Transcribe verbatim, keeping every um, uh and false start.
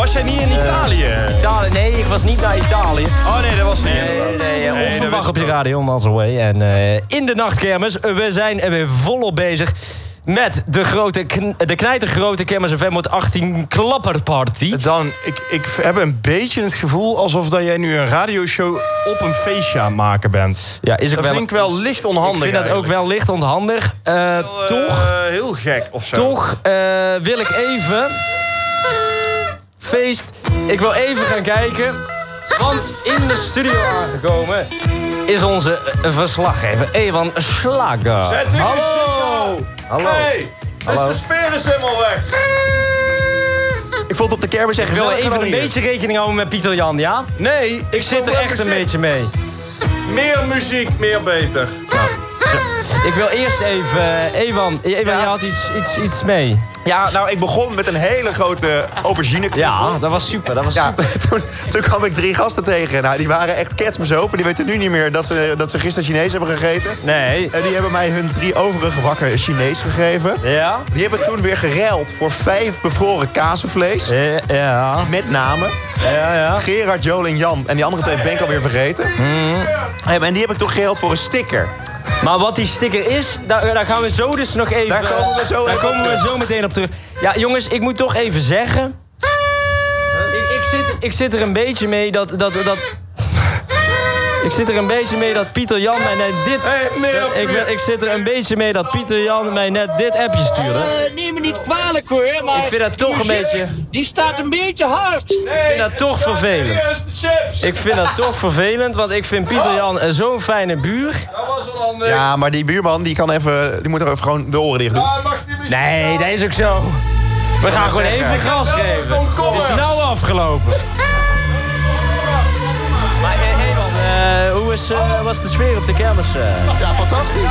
was jij niet in Italië? Uh, Italië? Nee, ik was niet naar Italië. Oh nee, dat was niet. Nee, nee, nee, nee, onverwacht op je radio, on the way. En uh, in de nachtkermis, we zijn er weer volop bezig met de, grote, de knijtergrote Kermis F M honderdachttien klapperparty. Dan, ik, ik heb een beetje het gevoel alsof dat jij nu een radioshow op een feestje aan het maken bent. Ja, is dat wel, vind ik wel licht onhandig. Ik vind dat eigenlijk. ook wel licht onhandig. Uh, heel, toch, uh, heel gek of zo. Toch uh, wil ik even... Feest, ik wil even gaan kijken. Want in de studio aangekomen is onze uh, verslaggever Ewan Slager. Zet die Hallo! Hallo! Hey, dus de sfeer is helemaal weg. Ik vond op de kermis echt Ik wil gezellig even een beetje rekening houden met Pieter Jan, ja? Nee. Ik, ik zit er echt muziek. een beetje mee. Meer muziek, meer beter. Nou, ik wil eerst even... Ewan, Ewan ja. je had iets, iets, iets mee. Ja, nou, ik begon met een hele grote aubergine. Ja, dat was super. Dat was ja, super. Toen, toen kwam ik drie gasten tegen. Nou, die waren echt ketsbezopen. Die weten nu niet meer dat ze, dat ze gisteren Chinees hebben gegeten. Nee. En die hebben mij hun drie overige bakken Chinees gegeven. Ja. Die hebben toen weer geruild voor vijf bevroren kazenvlees. Ja. ja. Met namen. Ja, ja. Gerard, Joel en Jan. En die andere twee ben ik alweer vergeten. Mm. En die heb ik toen geruild voor een sticker. Maar wat die sticker is, daar, daar gaan we zo dus nog even... Daar komen we zo, daar even komen we zo meteen op terug. Ja, jongens, ik moet toch even zeggen... Ik, ik, zit, ik zit er een beetje mee dat... dat, dat ik zit er een beetje mee dat Pieter Jan mij net dit... Hey, meer, dat, ik, ik zit er een beetje mee dat Pieter Jan mij net dit appje stuurde. Uh, neem me niet kwalijk hoor, maar... Ik vind dat toch een beetje... Die staat een beetje hard. Nee, ik vind dat toch vervelend. Ik vind dat toch vervelend, want ik vind Pieter Jan zo'n fijne buur. Dat was al handig. Ja, maar die buurman die kan even, die moet er even gewoon de oren dicht doen. Ja, mag die muziek Nee, dat is ook zo. We gaan gewoon even gas geven. Het is nou afgelopen. Maar hé, hey man, uh, hoe is, uh, was de sfeer op de kermis? Uh? Ja, fantastisch.